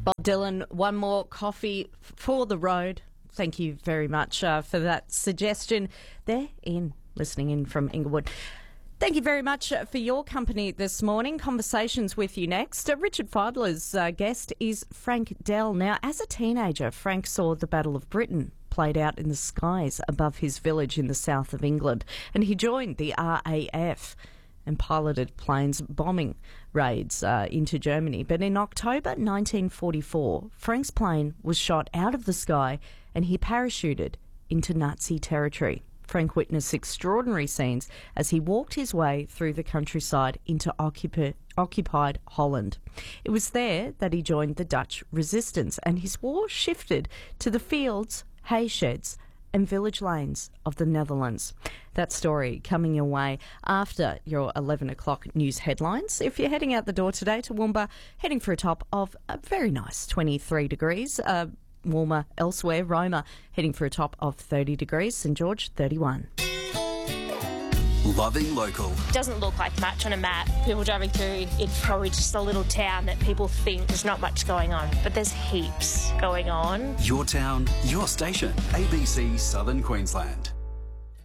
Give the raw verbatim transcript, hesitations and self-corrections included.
Bob Dylan, one more coffee for the road. Thank you very much uh, for that suggestion. There, Ian, listening in from Inglewood. Thank you very much for your company this morning. Conversations with you next. Uh, Richard Fidler's uh, guest is Frank Dell. Now, as a teenager, Frank saw the Battle of Britain played out in the skies above his village in the south of England, and he joined the R A F and piloted planes bombing raids uh, into Germany. But in October nineteen forty-four, Frank's plane was shot out of the sky and he parachuted into Nazi territory. Frank witnessed extraordinary scenes as he walked his way through the countryside into occupi- occupied Holland. It was there that he joined the Dutch resistance, and his war shifted to the fields, hay sheds and village lanes of the Netherlands. That story coming your way after your eleven o'clock news headlines. If you're heading out the door today to Toowoomba, heading for a top of a very nice twenty-three degrees. Uh, warmer elsewhere. Roma heading for a top of thirty degrees. St George, thirty-one. Loving local. Doesn't look like much on a map. People driving through, it's probably just a little town that people think there's not much going on, but there's heaps going on. Your town, your station. A B C Southern Queensland.